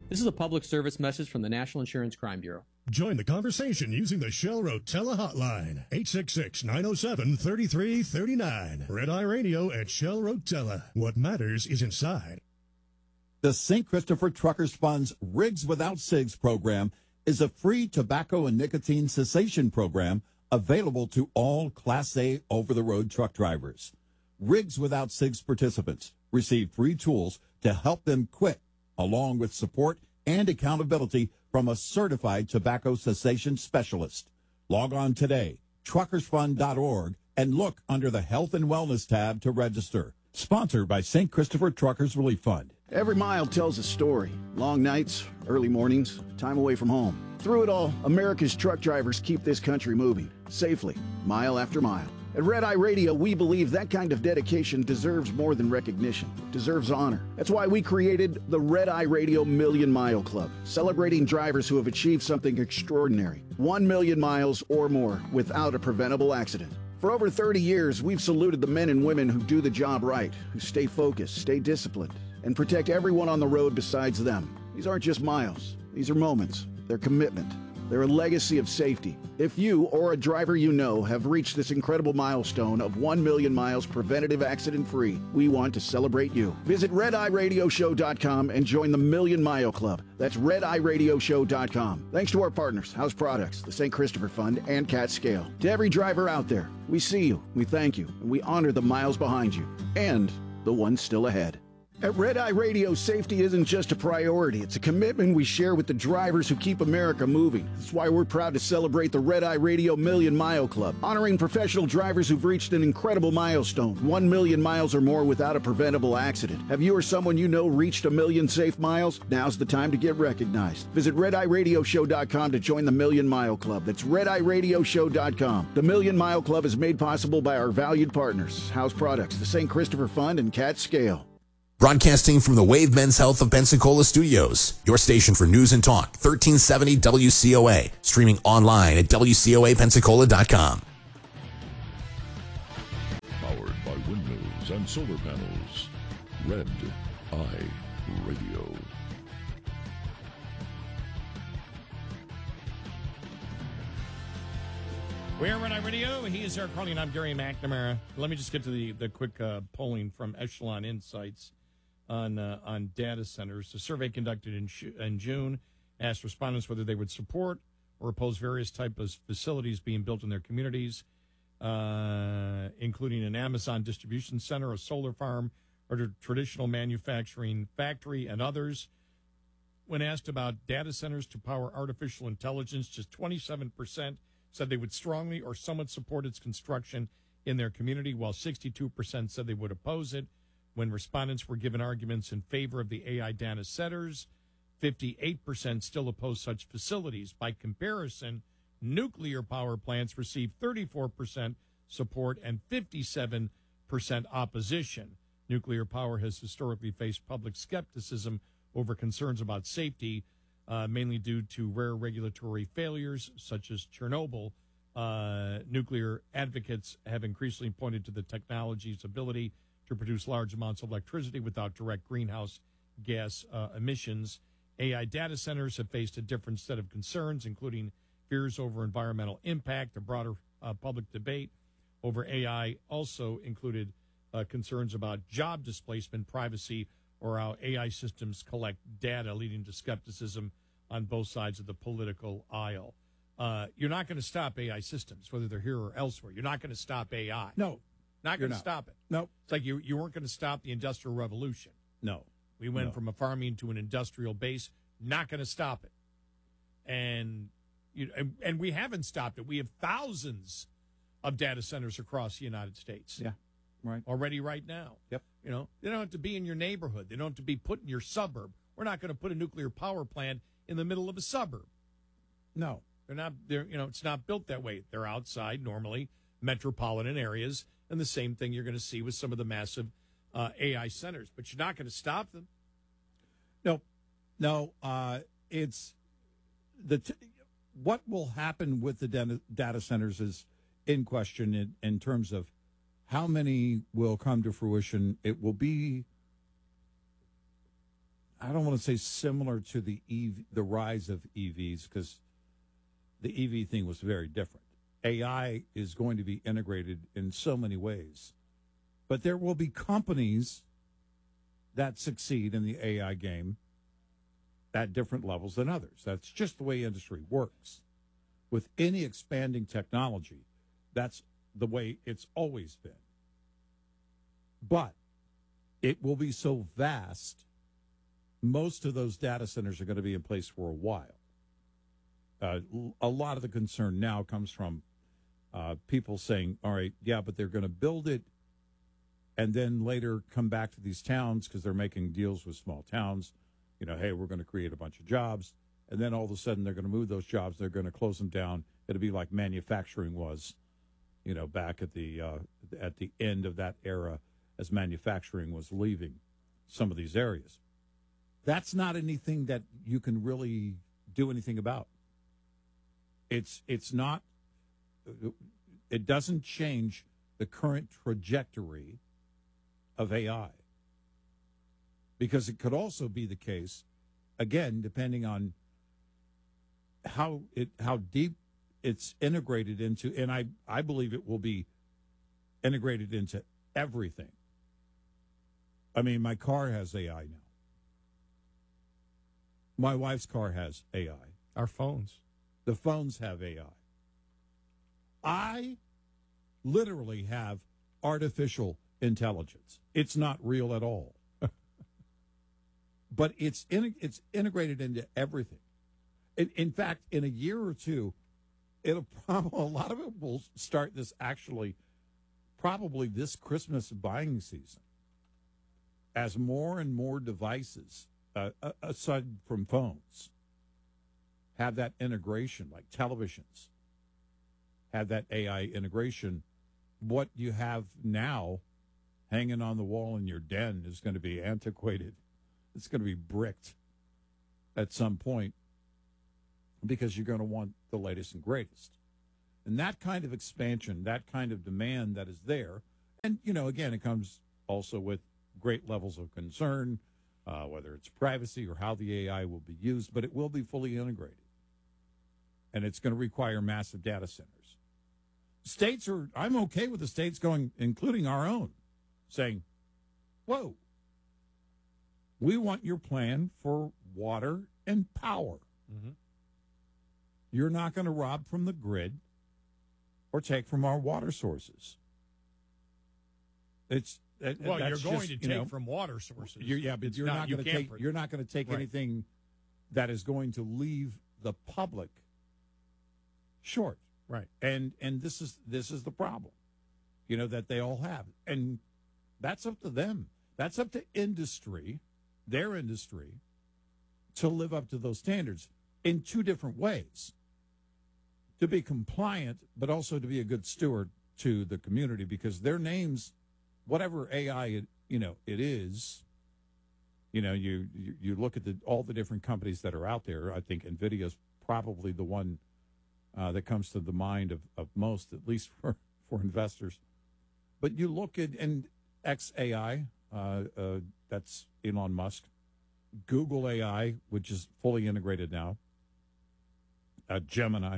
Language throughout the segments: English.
This is a public service message from the National Insurance Crime Bureau. Join the conversation using the Shell Rotella hotline, 866-907-3339. Red Eye Radio at Shell Rotella. What matters is inside. The St. Christopher Truckers Fund's Rigs Without Cigs program is a free tobacco and nicotine cessation program available to all Class A over-the-road truck drivers. Rigs Without Cigs participants receive free tools to help them quit, along with support and accountability from a certified tobacco cessation specialist. Log on today, truckersfund.org, and look under the Health and Wellness tab to register. Sponsored by St. Christopher Truckers Relief Fund. Every mile tells a story. Long nights, early mornings, time away from home. Through it all, America's truck drivers keep this country moving, safely, mile after mile. At Red Eye Radio, we believe that kind of dedication deserves more than recognition. It deserves honor. That's why we created the Red Eye Radio Million Mile Club, celebrating drivers who have achieved something extraordinary. 1 million miles or more without a preventable accident. For over 30 years, we've saluted the men and women who do the job right, who stay focused, stay disciplined, and protect everyone on the road besides them. These aren't just miles. These are moments. They're commitment. They're a legacy of safety. If you or a driver you know have reached this incredible milestone of 1 million miles preventative accident-free, we want to celebrate you. Visit RedEyeRadioShow.com and join the Million Mile Club. That's RedEyeRadioShow.com. Thanks to our partners, House Products, the St. Christopher Fund, and Cat Scale. To every driver out there, we see you, we thank you, and we honor the miles behind you, and the ones still ahead. At Red Eye Radio, safety isn't just a priority. It's a commitment we share with the drivers who keep America moving. That's why we're proud to celebrate the Red Eye Radio Million Mile Club, honoring professional drivers who've reached an incredible milestone, 1 million miles or more without a preventable accident. Have you or someone you know reached a million safe miles? Now's the time to get recognized. Visit RedEyeRadioShow.com to join the Million Mile Club. That's RedEyeRadioShow.com. The Million Mile Club is made possible by our valued partners, House Products, the St. Christopher Fund, and Cat Scale. Broadcasting from the Wave Men's Health of Pensacola studios, your station for news and talk, 1370 WCOA, streaming online at WCOAPensacola.com. Powered by windmills and solar panels. Red Eye Radio. We're Red Eye Radio. He is Eric Carly, and I'm Gary McNamara. Let me just get to the quick polling from Echelon Insights on data centers. The survey conducted in June asked respondents whether they would support or oppose various types of facilities being built in their communities, including an Amazon distribution center, a solar farm, or a traditional manufacturing factory, and others. When asked about data centers to power artificial intelligence, just 27% said they would strongly or somewhat support its construction in their community, while 62% said they would oppose it. When respondents were given arguments in favor of the AI data centers, 58% still oppose such facilities. By comparison, nuclear power plants receive 34% support and 57% opposition. Nuclear power has historically faced public skepticism over concerns about safety, mainly due to rare regulatory failures such as Chernobyl. Nuclear advocates have increasingly pointed to the technology's ability to produce large amounts of electricity without direct greenhouse gas emissions. AI data centers have faced a different set of concerns, including fears over environmental impact. The broader public debate over AI also included concerns about job displacement, privacy, or how AI systems collect data, leading to skepticism on both sides of the political aisle. You're not going to stop AI systems, whether they're here or elsewhere. You're not going to stop AI. No. Not going to stop it. No. It's like you weren't going to stop the Industrial Revolution. No. We went from a farming to an industrial base. Not going to stop it. And we haven't stopped it. We have thousands of data centers across the United States. Yeah. Right. Already right now. Yep. They don't have to be in your neighborhood. They don't have to be put in your suburb. We're not going to put a nuclear power plant in the middle of a suburb. No. It's not built that way. They're outside normally, metropolitan areas, and the same thing you're going to see with some of the massive AI centers. But you're not going to stop them. No. It's what will happen with the data centers is in question in terms of how many will come to fruition. It will be, I don't want to say similar to the rise of EVs, because the EV thing was very different. AI is going to be integrated in so many ways, but there will be companies that succeed in the AI game at different levels than others. That's just the way industry works. With any expanding technology, that's the way it's always been. But it will be so vast, most of those data centers are going to be in place for a while. A lot of the concern now comes from people saying, all right, yeah, but they're going to build it and then later come back to these towns because they're making deals with small towns. You know, hey, we're going to create a bunch of jobs. And then all of a sudden they're going to move those jobs. They're going to close them down. It'll be like manufacturing was, you know, back at the end of that era as manufacturing was leaving some of these areas. That's not anything that you can really do anything about. It's not, it doesn't change the current trajectory of AI. Because it could also be the case, again, depending on how deep it's integrated into, and I believe it will be integrated into everything. I mean, my car has AI now. My wife's car has AI. Our phones. The phones have AI. I literally have artificial intelligence. It's not real at all. But it's integrated into everything. In fact, in a year or two, it'll probably, a lot of it will start this actually probably this Christmas buying season, as more and more devices, aside from phones, have that integration, like televisions, have that AI integration. What you have now hanging on the wall in your den is going to be antiquated. It's going to be bricked at some point because you're going to want the latest and greatest. And that kind of expansion, that kind of demand that is there, and, you know, again, it comes also with great levels of concern, whether it's privacy or how the AI will be used, but it will be fully integrated. And it's going to require massive data centers. States are, I'm okay with the states going, including our own, saying, whoa, we want your plan for water and power. Mm-hmm. You're not going to rob from the grid or take from our water sources. It's well, you're going to take from water sources. But you're not going to take. You're not going to take anything that is going to leave the public short. Right. And this is the problem, you know, that they all have, and that's up to them. That's up to industry, their industry, to live up to those standards in two different ways. To be compliant, but also to be a good steward to the community, because their names, whatever AI it is, you know, you look at all the different companies that are out there. I think NVIDIA's probably the one that comes to the mind of most, at least for investors. But you look at xAI, that's Elon Musk, Google AI, which is fully integrated now, Gemini.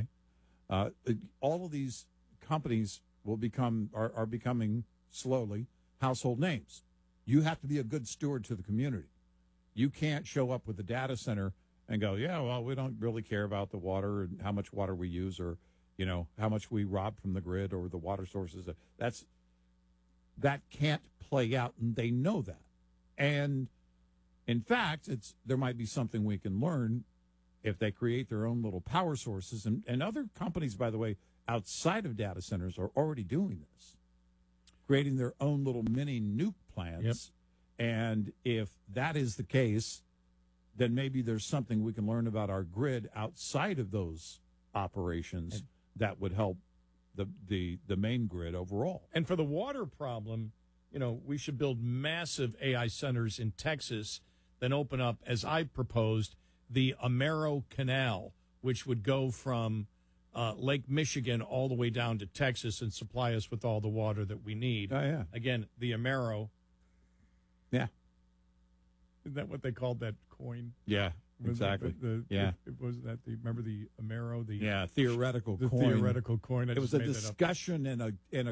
All of these companies are becoming slowly household names. You have to be a good steward to the community. You can't show up with a data center and go, yeah, well, we don't really care about the water and how much water we use, or, you know, how much we rob from the grid or the water sources. That can't play out, and they know that. And in fact, there might be something we can learn if they create their own little power sources. And other companies, by the way, outside of data centers are already doing this, creating their own little mini nuke plants. Yep. And if that is the case, then maybe there's something we can learn about our grid outside of those operations that would help the main grid overall. And for the water problem, you know, we should build massive AI centers in Texas, then open up, as I proposed, the Amero Canal, which would go from Lake Michigan all the way down to Texas and supply us with all the water that we need. Oh, yeah. Again, the Amero. Yeah. Isn't that what they called that coin? Yeah, Was exactly. It was that remember the Amero? Theoretical The coin. theoretical coin. I It was just a made that up. discussion in a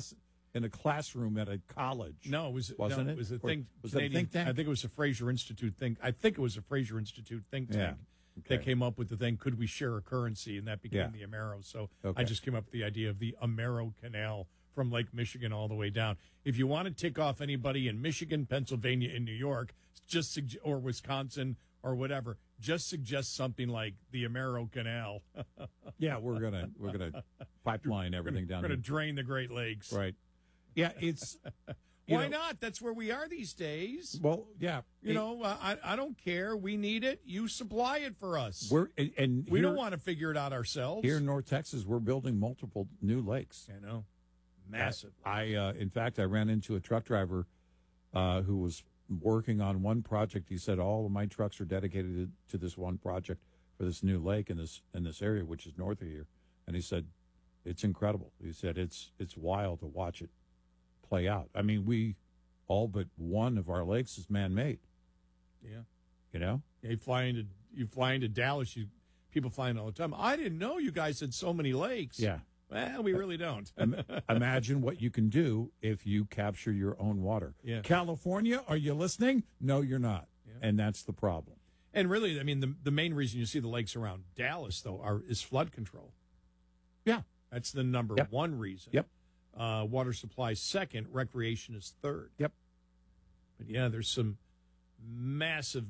classroom at a college. No, it was Wasn't no, it? It was a Or think. was it a think tank? I think it was a Fraser Institute think. I think it was a Fraser Institute think Yeah. tank. Okay. That came up with the thing. Could we share a currency? And that became Yeah. the Amero. So Okay. I just came up with the idea of the Amero Canal from Lake Michigan all the way down. If you want to tick off anybody in Michigan, Pennsylvania, and New York, or Wisconsin or whatever, just suggest something like the Amero Canal. Yeah, we're gonna pipeline everything down. We're going to there. drain the Great Lakes. Right. Yeah, it's Why not? That's where we are these days. well, yeah. I don't care. We need it. You supply it for us. We're and We here, don't want to figure it out ourselves. here in North Texas. We're building multiple new lakes. I know. Massive. In fact, I ran into a truck driver who was working on one project. He said, all of my trucks are dedicated to this one project for this new lake in this area, which is north of here. And he said, it's incredible. He said, it's wild to watch it play out. I mean, all but one of our lakes is man-made. Yeah. You know? Yeah, you fly into Dallas. People fly in all the time. I didn't know you guys had so many lakes. Yeah. Well, we really don't. Imagine what you can do if you capture your own water. Yeah. California, are you listening? No, you're not. Yeah. And that's the problem. And really, I mean, the main reason you see the lakes around Dallas, though, is flood control. Yeah. That's the number Yep. one reason. Yep. Water supply second, recreation is third. Yep. But yeah, there's some massive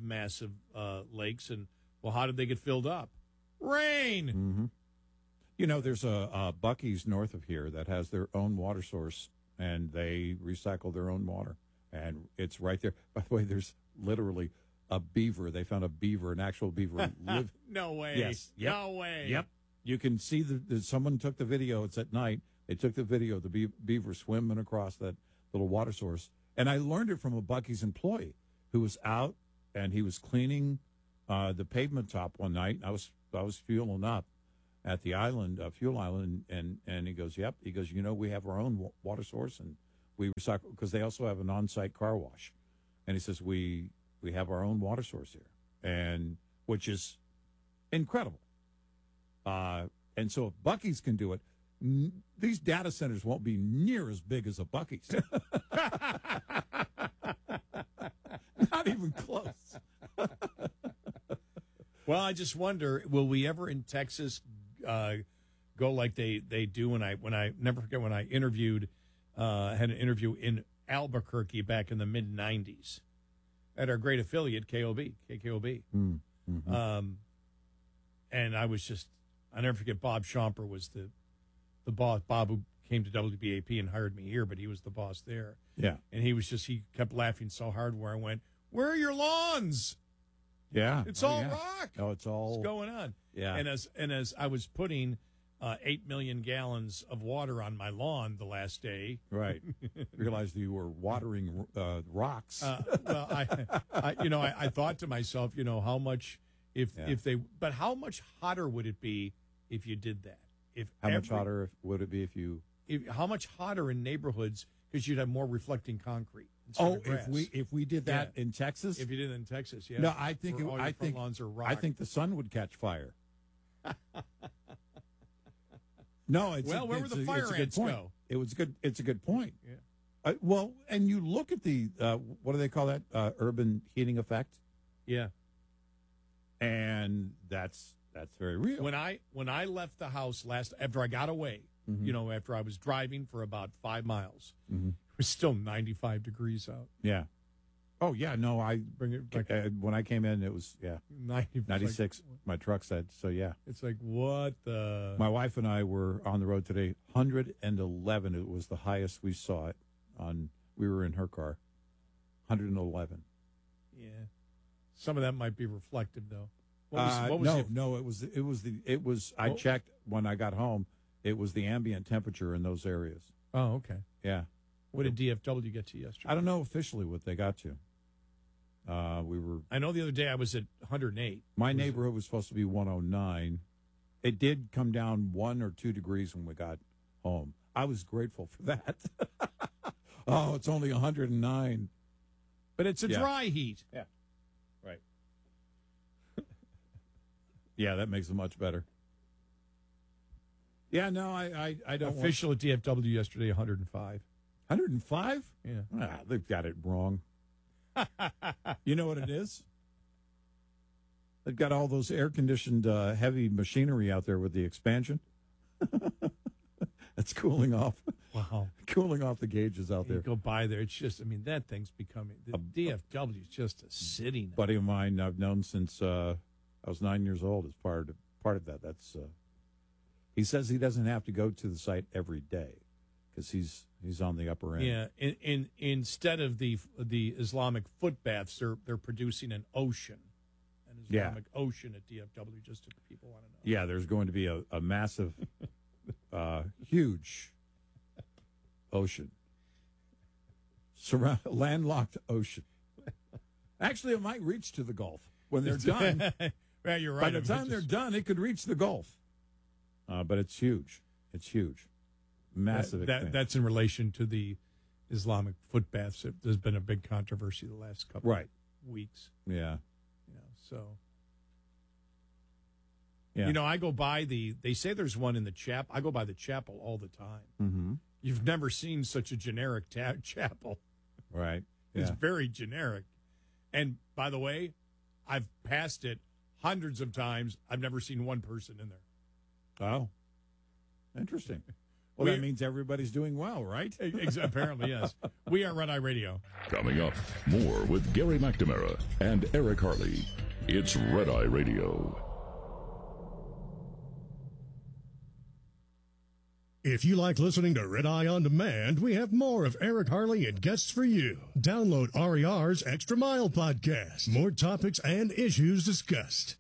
lakes, and well, how did they get filled up? Rain. Mm-hmm. You know, there's a Buc-ee's north of here that has their own water source, and they recycle their own water, and it's right there. By the way, there's literally a beaver. They found a beaver, an actual beaver. No way. Yes. Yep. No way. Yep. You can see someone took the video. It's at night. They took the video of the beaver swimming across that little water source, and I learned it from a Buc-ee's employee who was out and he was cleaning the pavement top one night. I was fueling up at the island, fuel island, and he goes, "Yep." He goes, we have our own water source, and we recycle because they also have an on-site car wash, and he says we have our own water source here, and which is incredible. And so if Buc-ee's can do it, these data centers won't be near as big as a Buc-ee's. Not even close. Well, I just wonder, will we ever in Texas go like they do when I never forget when I interviewed had an interview in Albuquerque back in the mid '90s at our great affiliate KKOB. Mm-hmm. And I never forget Bob Schomper was the boss. Bob, who came to WBAP and hired me here, but he was the boss there. Yeah. And he kept laughing so hard where I went, "Where are your lawns? Yeah. It's all rock. Oh, it's all What's going on?" Yeah. And as I was putting 8 million gallons of water on my lawn the last day, right. Realized you were watering rocks. well, I thought to myself, how much but how much hotter would it be if you did that? Much hotter would it be if you? How much hotter in neighborhoods because you'd have more reflecting concrete. If we did that in Texas, if you did it in Texas, yeah. No, I think lawns are rock. I think the sun would catch fire. No, where would the fire ants go? It's a good point. Yeah. Well, and you look at the what do they call that? Urban heating effect. Yeah. And that's very real. When I left the house after I got away, after I was driving for about 5 miles, it was still 95 degrees out. Yeah. Oh yeah, no, Bring it back. when I came in, it was 96. My truck said so. Yeah, it's like what the. My wife and I were on the road today. 111. It was the highest we saw it on. We were in her car. 111. Yeah, some of that might be reflective though. It was. I checked when I got home. It was the ambient temperature in those areas. Oh, okay. Yeah. What did DFW get to yesterday? I don't know officially what they got to. We were. I know the other day I was at 108. My neighborhood was supposed to be 109. It did come down 1 or 2 degrees when we got home. I was grateful for that. Oh, it's only 109. But it's a dry heat. Yeah. Yeah, that makes it much better. Yeah, no, I don't. Official at DFW yesterday, 105. 105? Yeah. They've got it wrong. You know what it is? They've got all those air-conditioned heavy machinery out there with the expansion. It's cooling off. Wow. Cooling off the gauges out You there. go by there, it's just, I mean, that thing's becoming, the DFW is just a city now. Buddy of mine I've known since I was 9 years old as part of that. That's he says he doesn't have to go to the site every day because he's on the upper end. Yeah, instead of the Islamic foot baths, they're producing an ocean, an Islamic ocean at DFW. Just if people want to know. Yeah, there's going to be a massive, huge ocean, landlocked ocean. Actually, it might reach to the Gulf when they're done. Yeah, you're right. By the time they're done, it could reach the Gulf. But it's huge. It's huge. Massive. That's in relation to the Islamic foot baths. There's been a big controversy the last couple of weeks. Yeah. So. Yeah. You know, I go by they say there's one in the chapel. I go by the chapel all the time. Mm-hmm. You've never seen such a generic chapel. Right. Yeah. It's very generic. And by the way, I've passed it hundreds of times. I've never seen one person in there. Oh, interesting. Well, that means everybody's doing well, right? Apparently, yes. We are Red Eye Radio. Coming up, more with Gary McNamara and Eric Harley. It's Red Eye Radio. If you like listening to Red Eye On Demand, we have more of Eric Harley and guests for you. Download RER's Extra Mile podcast. More topics and issues discussed.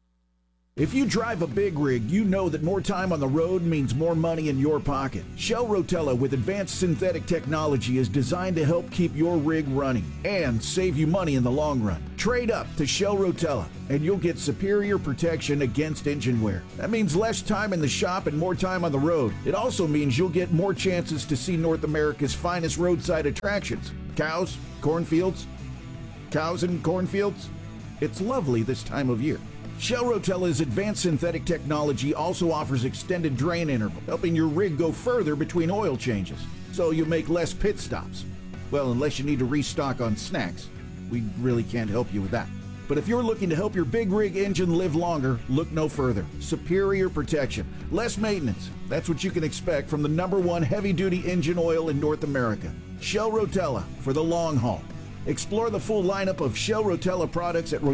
If you drive a big rig, you know that more time on the road means more money in your pocket. Shell Rotella with advanced synthetic technology is designed to help keep your rig running and save you money in the long run. Trade up to Shell Rotella and you'll get superior protection against engine wear. That means less time in the shop and more time on the road. It also means you'll get more chances to see North America's finest roadside attractions. Cows, cornfields. Cows and cornfields. It's lovely this time of year. Shell Rotella's advanced synthetic technology also offers extended drain interval, helping your rig go further between oil changes, so you make less pit stops. Well, unless you need to restock on snacks. We really can't help you with that. But if you're looking to help your big rig engine live longer, look no further. Superior protection, less maintenance. That's what you can expect from the #1 heavy-duty engine oil in North America. Shell Rotella for the long haul. Explore the full lineup of Shell Rotella products at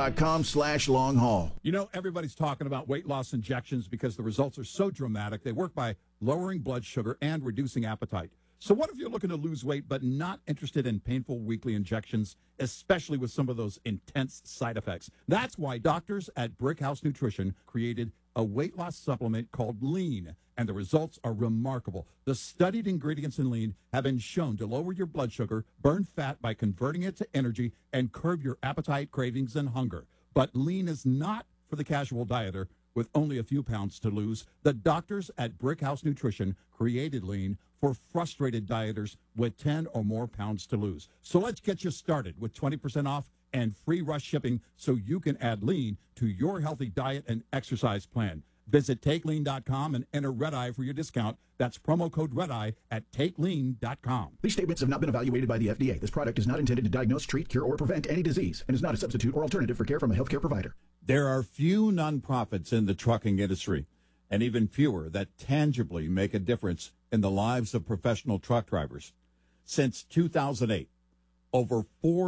rotella.com/long-haul. You know, everybody's talking about weight loss injections because the results are so dramatic. They work by lowering blood sugar and reducing appetite. So what if you're looking to lose weight but not interested in painful weekly injections, especially with some of those intense side effects? That's why doctors at Brickhouse Nutrition created a weight loss supplement called Lean, and the results are remarkable. The studied ingredients in Lean have been shown to lower your blood sugar, burn fat by converting it to energy, and curb your appetite, cravings, and hunger. But Lean is not for the casual dieter with only a few pounds to lose. The doctors at Brickhouse Nutrition created Lean for frustrated dieters with 10 or more pounds to lose. So let's get you started with 20% off and free rush shipping so you can add Lean to your healthy diet and exercise plan. Visit TakeLean.com and enter Red Eye for your discount. That's promo code Red Eye at TakeLean.com. These statements have not been evaluated by the FDA. This product is not intended to diagnose, treat, cure, or prevent any disease and is not a substitute or alternative for care from a healthcare provider. There are few nonprofits in the trucking industry, and even fewer that tangibly make a difference in the lives of professional truck drivers. Since 2008, over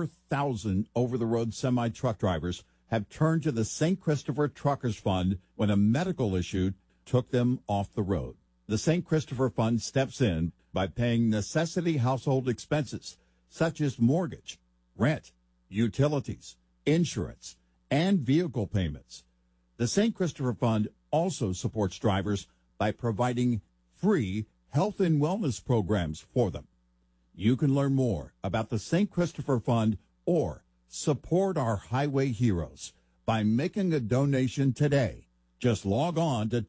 4,000 over-the-road semi-truck drivers have turned to the St. Christopher Truckers Fund when a medical issue took them off the road. The St. Christopher Fund steps in by paying necessity household expenses such as mortgage, rent, utilities, insurance, and vehicle payments. The St. Christopher Fund also supports drivers by providing free health and wellness programs for them. You can learn more about the St. Christopher Fund or support our highway heroes by making a donation today. Just log on to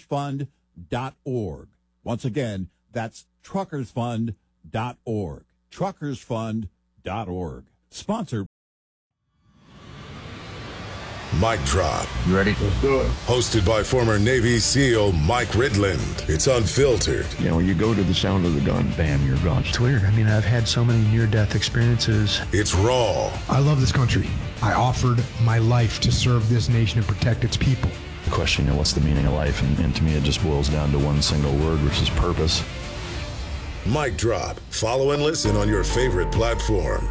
truckersfund.org. Once again, that's truckersfund.org. Truckersfund.org. Sponsored. Mic Drop. You ready? Let's do it. Hosted by former Navy SEAL Mike Ridland. It's unfiltered. You know, you go to the sound of the gun, bam, you're gone. It's weird. I mean, I've had so many near-death experiences. It's raw. I love this country. I offered my life to serve this nation and protect its people. The question, you know, what's the meaning of life? And to me, it just boils down to one single word, which is purpose. Mic Drop. Follow and listen on your favorite platform.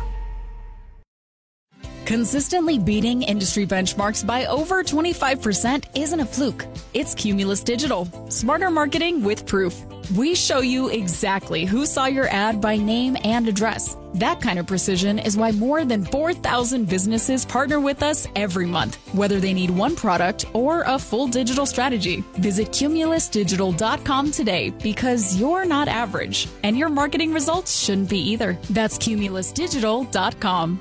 Consistently beating industry benchmarks by over 25% isn't a fluke. It's Cumulus Digital. Smarter marketing with proof. We show you exactly who saw your ad by name and address. That kind of precision is why more than 4,000 businesses partner with us every month, whether they need one product or a full digital strategy. Visit cumulusdigital.com today because you're not average, and your marketing results shouldn't be either. That's cumulusdigital.com.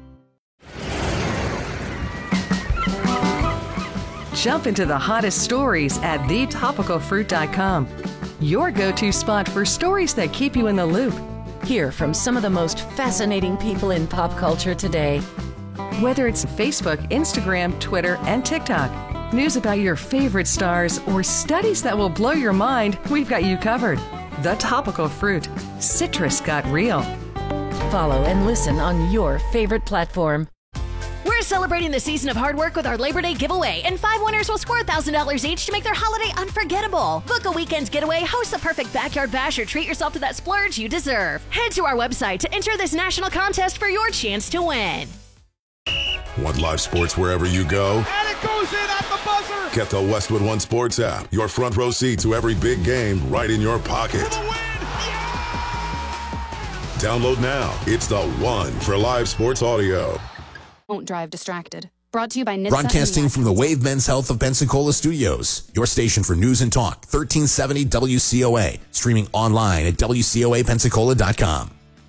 Jump into the hottest stories at thetopicalfruit.com. Your go-to spot for stories that keep you in the loop. Hear from some of the most fascinating people in pop culture today. Whether it's Facebook, Instagram, Twitter, and TikTok, news about your favorite stars, or studies that will blow your mind, we've got you covered. The Topical Fruit. Citrus got real. Follow and listen on your favorite platform. We're celebrating the season of hard work with our Labor Day giveaway, and 5 winners will score $1,000 each to make their holiday unforgettable. Book a weekend's getaway, host the perfect backyard bash, or treat yourself to that splurge you deserve. Head to our website to enter this national contest for your chance to win. Want live sports wherever you go? And it goes in at the buzzer! Get the Westwood One Sports app. Your front row seat to every big game right in your pocket. Download now. It's the one for live sports audio. Don't drive distracted. Brought to you by NHTSA. Broadcasting from the Wave Men's Health of Pensacola studios. Your station for news and talk. 1370 WCOA. Streaming online at WCOAPensacola.com.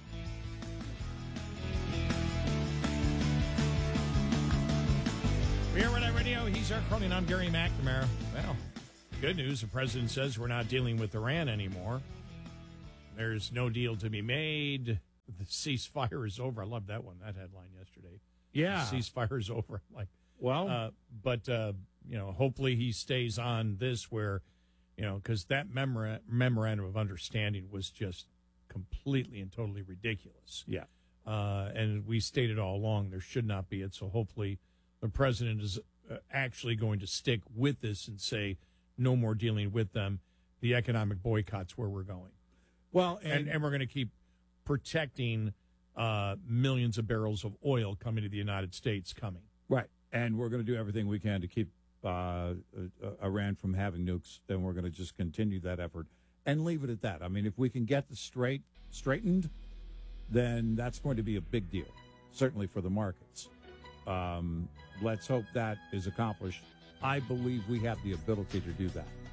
Here at Radio, he's our Cronin. I'm Gary McNamara. Well, good news. The president says we're not dealing with Iran anymore. There's no deal to be made. The ceasefire is over. I love that one, that headline yesterday. Yeah. The ceasefire is over. Like, well, but hopefully he stays on this where, because that memorandum of understanding was just completely and totally ridiculous. Yeah. And we stated all along there should not be it. So hopefully the president is actually going to stick with this and say no more dealing with them. The economic boycott's where we're going. Well, and we're going to keep protecting millions of barrels of oil coming to the United States coming. Right. And we're going to do everything we can to keep Iran from having nukes, and we're going to just continue that effort and leave it at that. I mean, if we can get the straightened, then that's going to be a big deal, certainly for the markets. Let's hope that is accomplished. I believe we have the ability to do that.